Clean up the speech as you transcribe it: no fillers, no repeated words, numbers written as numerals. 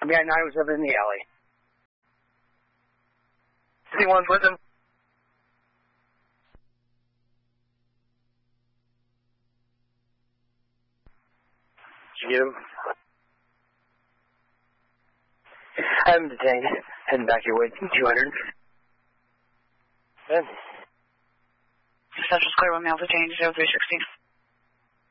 got 907 in the alley. Anyone's with him? Did you get him? I haven't detained. Heading back your way, 200. Ben? Central Square, 1 male detained, 0316.